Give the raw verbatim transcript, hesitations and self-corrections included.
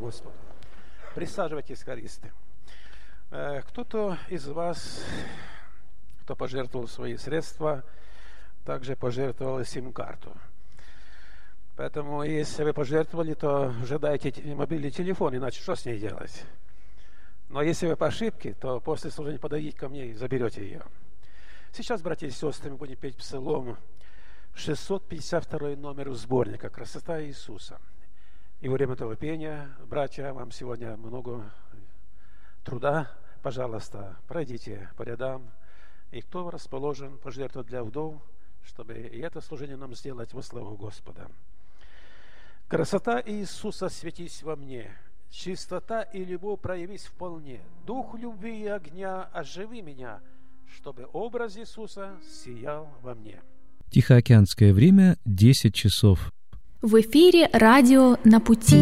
Господу. Присаживайтесь, хористы. Кто-то из вас, кто пожертвовал свои средства, также пожертвовал сим-карту. Поэтому, если вы пожертвовали, то уже дайте мобильный телефон, иначе что с ней делать? Но если вы по ошибке, то после служения подойдите ко мне и заберете ее. Сейчас, братья и сестры, мы будем петь псалом шестьсот пятьдесят второй номер сборника «Красота Иисуса». И во время этого пения, братья, вам сегодня много труда. Пожалуйста, пройдите по рядам. И кто расположен пожертвовать для вдов, чтобы и это служение нам сделать во славу Господа. Красота Иисуса светись во мне, чистота и любовь проявись вполне. Дух любви и огня оживи меня, чтобы образ Иисуса сиял во мне. Тихоокеанское время десять часов. В эфире радио «На пути».